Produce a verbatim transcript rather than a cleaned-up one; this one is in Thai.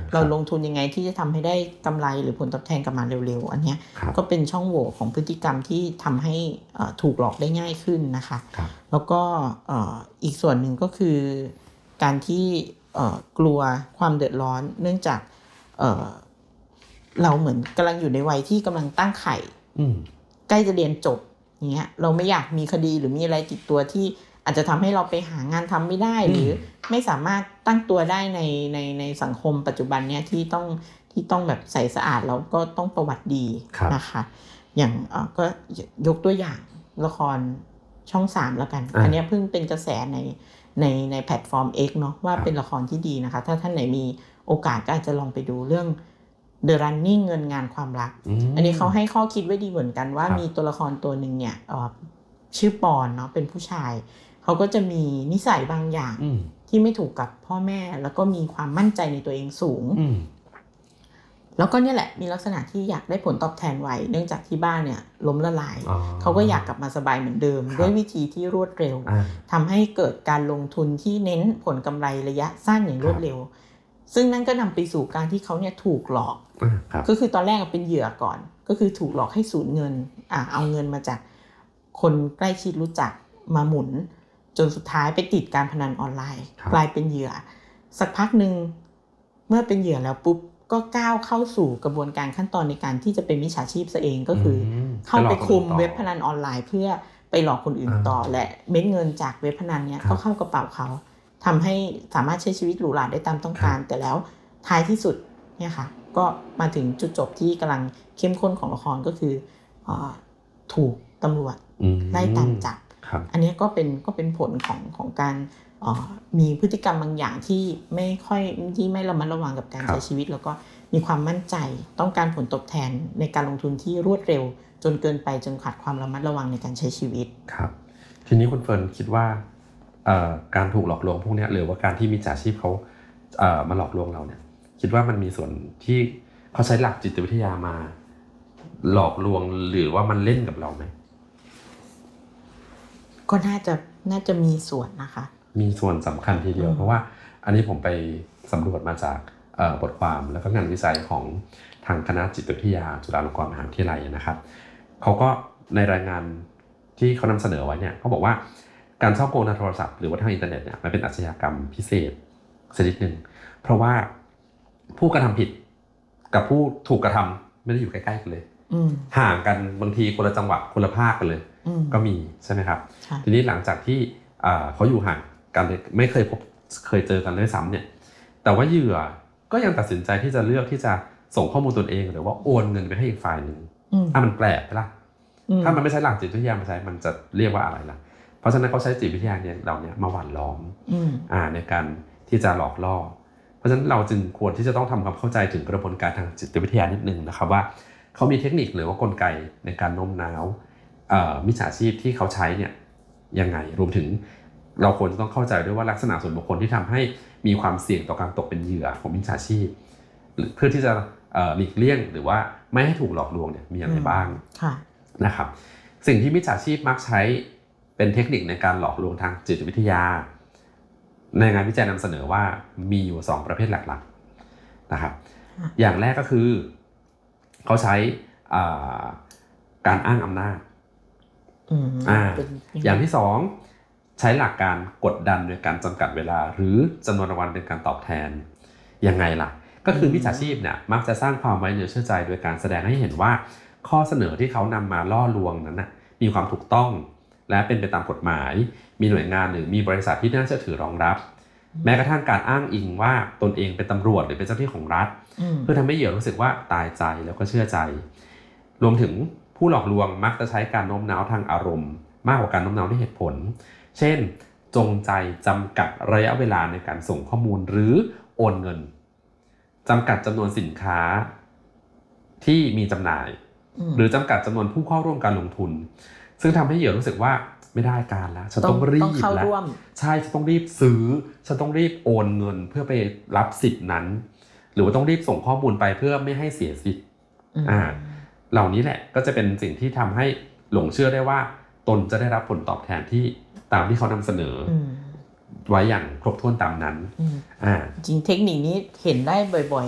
เราลงทุนยังไงที่จะทำให้ได้กำไรหรือผลตอบแทนกลับมาเร็วๆอันนี้ก็เป็นช่องโหว่ของพฤติกรรมที่ทำให้ถูกหลอกได้ง่ายขึ้นนะคะแล้วก็อีกส่วนหนึ่งก็คือการที่กลัวความเดือดร้อนเนื่องจากเเราเหมือนกำลังอยู่ในวัยที่กำลังตั้งไข่ใกล้จะเรียนจบอย่างเงี้ยเราไม่อยากมีคดีหรือมีอะไรติดตัวที่อาจจะทำให้เราไปหางานทำไม่ได้หรือไม่สามารถตั้งตัวได้ในในในสังคมปัจจุบันเนี้ยที่ต้องที่ต้องแบบใสสะอาดแล้วก็ต้องประวัติดีนะคะอย่างก็ยกตัวอย่างละครช่องสามแล้วกันอันนี้เพิ่งเป็นกระแสในในในแพลตฟอร์ม X เนาะว่าเป็นละครที่ดีนะคะถ้าท่านไหนมีโอกาสก็อาจจะลองไปดูเรื่อง The Running เงินงานความรัก อ, อันนี้เขาให้ข้อคิดไว้ดีเหมือนกันว่ามีตัวละครตัวหนึ่งเนี่ยชื่อปอนเนาะเป็นผู้ชายเขาก็จะมีนิสัยบางอย่างที่ไม่ถูกกับพ่อแม่แล้วก็มีความมั่นใจในตัวเองสูงแล้วก็เนี่ยแหละมีลักษณะที่อยากได้ผลตอบแทนไวเนื่องจากที่บ้านเนี่ยล้มละลายเขาก็อยากกลับมาสบายเหมือนเดิมด้วยวิธีที่รวดเร็วทำให้เกิดการลงทุนที่เน้นผลกำไรระยะสั้นอย่างรวดเร็วซึ่งนั่นก็นำไปสู่การที่เขาเนี่ยถูกหลอกก็คือตอนแรกเป็นเหยื่อก่อนก็คือถูกหลอกให้สูญเงินอ่ะเอาเงินมาจากคนใกล้ชิดรู้จักมาหมุนจนสุดท้ายไปติดการพนันออนไลน์กลายเป็นเหยื่อสักพักนึงเมื่อเป็นเหยื่อแล้วปุ๊บก็ก้าวเข้าสู่กระบวนการขั้นตอนในการที่จะเป็นมิจฉาชีพซะเองก็คือเข้าไปคุมเว็บพนันออนไลน์เพื่อไปหลอกคนอื่นต่อและเม็ดเงินจากเว็บพนันเนี้ยก็เข้ากระเป๋าเขาทำให้สามารถใช้ชีวิตหรูหราได้ตามต้องการแต่แล้วท้ายที่สุดเนี่ยค่ะก็มาถึงจุดจบที่กำลังเข้มข้นของละครก็คือถูกตำรวจไล่ตามจับอันนี้ก็เป็นก็เป็นผลของของการมีพฤติกรรมบางอย่างที่ไม่ค่อยที่ไม่ระมัดระวังกับการใช้ชีวิตแล้วก็มีความมั่นใจต้องการผลตอบแทนในการลงทุนที่รวดเร็วจนเกินไปจนขาดความระมัดระวังในการใช้ชีวิตครับทีนี้คุณเฟิร์นคิดว่าการถูกหลอกลวงพวกนี้หรือว่าการที่มิจฉาชีพเขามาหลอกลวงเราเนี่ยคิดว่ามันมีส่วนที่เขาใช้หลักจิตวิทยามาหลอกลวงหรือว่ามันเล่นกับเราไหมก็น่าจะน่าจะมีส่วนนะคะมีส่วนสำคัญทีเดียวเพราะว่าอันนี้ผมไปสำรวจมาจากบทความแล้วก็งานวิจัยของทางคณะจิตวิทยาจุฬาลงกรณ์มหาวิทยาลัยนะครับเขาก็ในรายงานที่เขานำเสนอไว้เนี่ยเขาบอกว่าการฉ้อโกงทางโทรศัพท์หรือว่าทางอินเทอร์เน็ตเนี่ยมันเป็นอาชญากรรมพิเศษชนิดหนึ่งเพราะว่าผู้กระทำผิดกับผู้ถูกกระทำไม่ได้อยู่ใกล้ๆกันเลยห่างกันบางทีคนละจังหวัดคนละภาคกันเลยก็มีใช่ไหมครับทีนี้หลังจากที่เขาอยู่ห่างกันไม่เคยพบเคยเจอกันด้วยซ้ำเนี่ยแต่ว่าเหยื่อก็ยังตัดสินใจที่จะเลือกที่จะส่งข้อมูลตนเองหรือว่าโอนเงินไปให้อีกฝ่ายหนึ่งถ้ามันแปลกไปละถ้ามันไม่ใช่หลักจิตวิทยามาใช้มันจะเรียกว่าอะไรล่ะเพราะฉะนั้นเขาใช้จิตวิทยาเนี่ยเราเนี่ยมาหว่านล้อมในการที่จะหลอกล่อเพราะฉะนั้นเราจึงควรที่จะต้องทำความเข้าใจถึงกระบวนการทางจิตวิทยานิดนึงนะครับว่าเขามีเทคนิคหรือว่ากลไกในการโน้มน้าวมิจฉาชีพที่เขาใช้เนี่ยยังไงรวมถึงเราควรจะต้องเข้าใจด้วยว่าลักษณะส่วนบุคคลที่ทำให้มีความเสี่ยงต่อการตกเป็นเหยื่อของมิจฉาชีพเพื่อที่จะหลีกเลี่ยงหรือว่าไม่ให้ถูกหลอกลวงเนี่ยมีอะไรบ้างนะครับสิ่งที่มิจฉาชีพมักใช้เป็นเทคนิคในการหลอกลวงทางจิตวิทยาในงานวิจัยนำเสนอว่ามีอยู่สองประเภทหลักๆนะครับอย่างแรกก็คือเขาใช้การอ้างอำนาจอ่าอย่างที่สองใช้หลักการกดดันโดยการจำกัดเวลาหรือจำนวนรางวัลเป็นการตอบแทนยังไงล่ะก็คือมิจฉาชีพเนี่ยมักจะสร้างความไว้เนื้อเชื่อใจโดยการแสดงให้เห็นว่าข้อเสนอที่เขานำมาล่อลวงนั้นนะมีความถูกต้องและเป็นไปตามกฎหมายมีหน่วยงานหรือมีบริษัทที่น่าเชื่อถือรองรับแม้กระทั่งการอ้างอิงว่าตนเองเป็นตำรวจหรือเป็นเจ้าหน้าที่ของรัฐเพื่อทำให้เหยื่อรู้สึกว่าตายใจแล้วก็เชื่อใจรวมถึงผู้หลอกลวงมักจะใช้การโน้มน้าวทางอารมณ์มากกว่าการโน้มน้าวด้วยเหตุผลเช่นจงใจจำกัดระยะเวลาในการส่งข้อมูลหรือโอนเงินจำกัดจำนวนสินค้าที่มีจำหน่ายหรือจำกัดจำนวนผู้เข้าร่วมการลงทุนซึ่งทำให้เหยื่อรู้สึกว่าไม่ได้การแล้วฉันต้องรีบแล้วใช่ฉันต้องรีบซื้อฉันต้องรีบโอนเงินเพื่อไปรับสิทธิ์นั้นหรือว่าต้องรีบส่งข้อมูลไปเพื่อไม่ให้เสียสิทธิ์อ่าเหล่านี้แหละก็จะเป็นสิ่งที่ทำให้หลงเชื่อได้ว่าตนจะได้รับผลตอบแทนที่ตามที่เขานำเสนอไว้อย่างครบถ้วนตามนั้นอ่าจริงเทคนิคนี้เห็นได้บ่อย